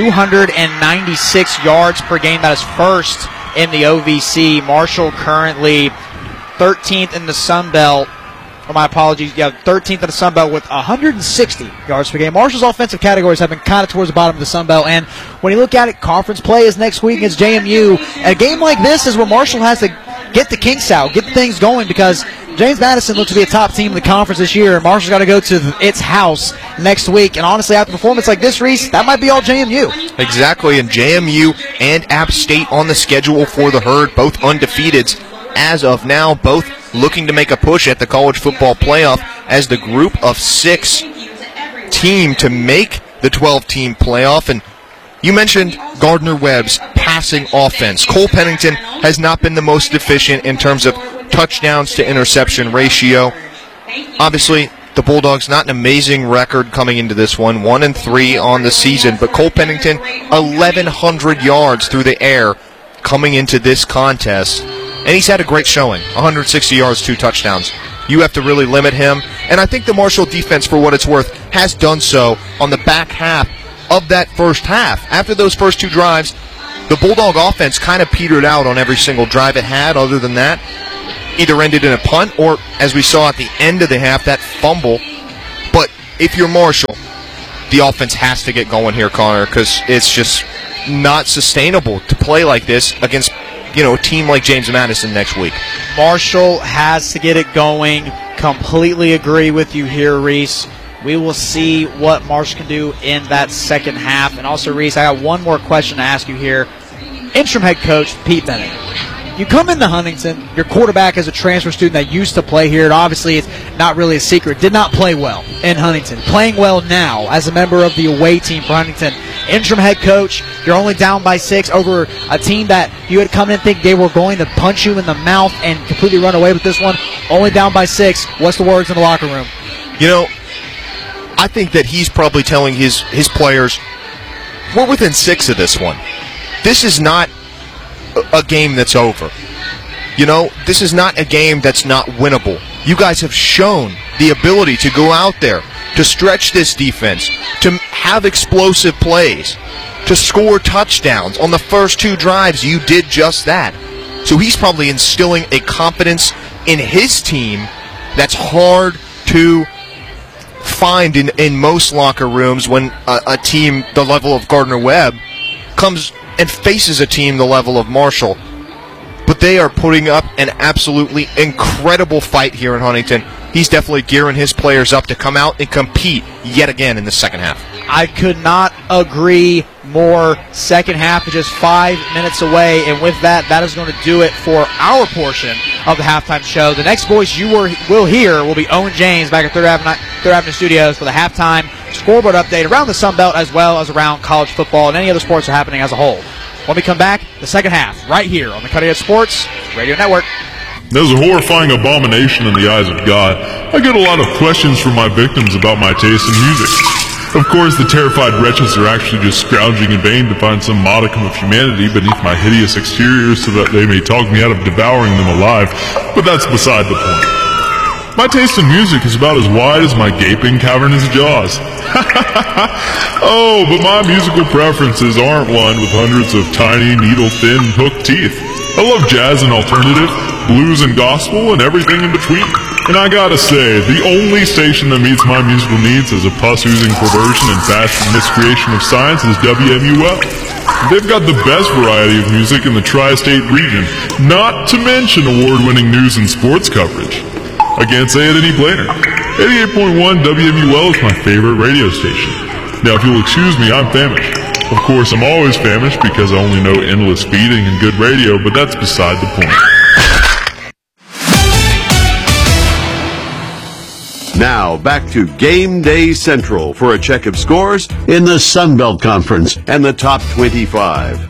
296 yards per game. That is first in the OVC. Marshall currently 13th in the Sun Belt. Oh, my apologies. Yeah, 13th in the Sun Belt with 160 yards per game. Marshall's offensive categories have been kind of towards the bottom of the Sun Belt. And when you look at it, conference play is next week against JMU. And a game like this is where Marshall has to get the kinks out, get things going, because James Madison looks to be a top team in the conference this year. And Marshall's got to go to its house next week. And honestly, after a performance like this, Reese, that might be all JMU. Exactly. And JMU and App State on the schedule for the Herd, both undefeateds as of now, both looking to make a push at the college football playoff as the group of 6 team to make the 12-team playoff. And you mentioned Gardner-Webb's passing offense. Cole Pennington has not been the most efficient in terms of touchdowns to interception ratio. Obviously, the Bulldogs not an amazing record coming into this one, 1-3 on the season, but Cole Pennington 1,100 yards through the air coming into this contest. And he's had a great showing, 160 yards, 2 touchdowns. You have to really limit him. And I think the Marshall defense, for what it's worth, has done so on the back half of that first half. After those first two drives, the Bulldog offense kind of petered out on every single drive it had. Other than that, either ended in a punt or, as we saw at the end of the half, that fumble. But if you're Marshall, the offense has to get going here, Connor, because it's just not sustainable to play like this against, a team like James Madison next week. Marshall has to get it going. Completely agree with you here, Reese. We will see what Marshall can do in that second half. And also, Reese, I got one more question to ask you here. Interim head coach Pete Bennett. You come into Huntington, your quarterback is a transfer student that used to play here, and obviously it's not really a secret, did not play well in Huntington. Playing well now as a member of the away team for Huntington. Interim head coach, you're only down by 6 over a team that you had come in and think they were going to punch you in the mouth and completely run away with this one. Only down by 6. What's the words in the locker room? I think that he's probably telling his players, we're within 6 of this one. This is not a game that's over. This is not a game that's not winnable. You guys have shown the ability to go out there, to stretch this defense, to have explosive plays, to score touchdowns. On the first 2 drives, you did just that. So he's probably instilling a confidence in his team that's hard to find in most locker rooms when a team the level of Gardner-Webb comes and faces a team the level of Marshall. But they are putting up an absolutely incredible fight here in Huntington. He's definitely gearing his players up to come out and compete yet again in the second half. I could not agree more. Second half is just 5 minutes away, and with that, that is going to do it for our portion of the halftime show. The next voice you will hear will be Owen James back at Third Avenue Studios for the halftime scoreboard update around the Sun Belt as well as around college football and any other sports that are happening as a whole. When we come back, the second half, right here on the Cutting Edge Sports Radio Network. As a horrifying abomination in the eyes of God, I get a lot of questions from my victims about my taste in music. Of course, the terrified wretches are actually just scrounging in vain to find some modicum of humanity beneath my hideous exterior so that they may talk me out of devouring them alive, but that's beside the point. My taste in music is about as wide as my gaping cavernous jaws. Oh, but my musical preferences aren't lined with hundreds of tiny, needle-thin, hooked teeth. I love jazz and alternative, blues and gospel, and everything in between. And I gotta say, the only station that meets my musical needs as a pus-oozing perversion and fashion miscreation of science is WMUL. They've got the best variety of music in the tri-state region, not to mention award-winning news and sports coverage. I can't say it any plainer. 88.1 WMUL is my favorite radio station. Now, if you'll excuse me, I'm famished. Of course, I'm always famished because I only know endless feeding and good radio, but that's beside the point. Now, back to Game Day Central for a check of scores in the Sun Belt Conference and the top 25.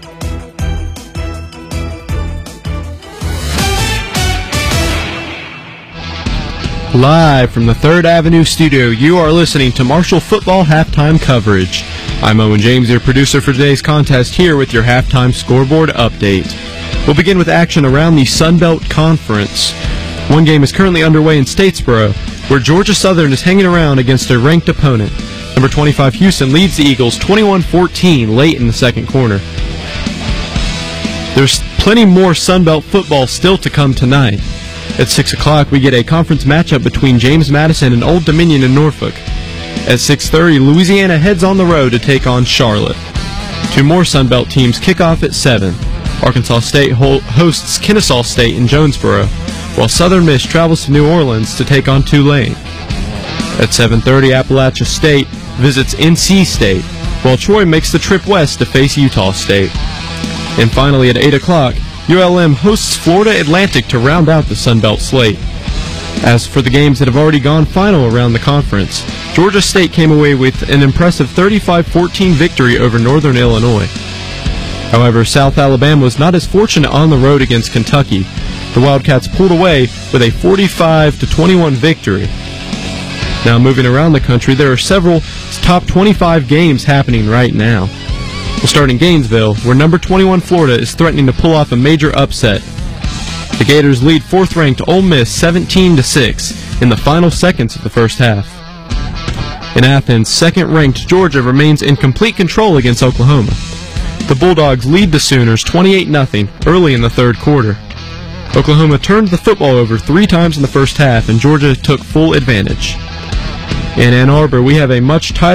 Live from the Third Avenue studio, you are listening to Marshall football halftime coverage. I'm Owen James, your producer for today's contest, here with your halftime scoreboard update. We'll begin with action around the Sun Belt Conference. One game is currently underway in Statesboro, where Georgia Southern is hanging around against a ranked opponent. Number 25 Houston leads the Eagles 21-14 late in the second quarter. There's plenty more Sun Belt football still to come tonight. At 6 o'clock, we get a conference matchup between James Madison and Old Dominion in Norfolk. At 6:30, Louisiana heads on the road to take on Charlotte. 2 more Sun Belt teams kick off at 7. Arkansas State hosts Kennesaw State in Jonesboro, while Southern Miss travels to New Orleans to take on Tulane. At 7:30, Appalachia State visits NC State, while Troy makes the trip west to face Utah State. And finally, at 8 o'clock, ULM hosts Florida Atlantic to round out the Sun Belt slate. As for the games that have already gone final around the conference, Georgia State came away with an impressive 35-14 victory over Northern Illinois. However, South Alabama was not as fortunate on the road against Kentucky. The Wildcats pulled away with a 45-21 victory. Now, moving around the country, there are several top 25 games happening right now. We'll start in Gainesville, where number 21 Florida is threatening to pull off a major upset. The Gators lead 4th-ranked Ole Miss 17-6 in the final seconds of the first half. In Athens, second-ranked Georgia remains in complete control against Oklahoma. The Bulldogs lead the Sooners 28-0 early in the third quarter. Oklahoma turned the football over 3 times in the first half, and Georgia took full advantage. In Ann Arbor, we have a much tighter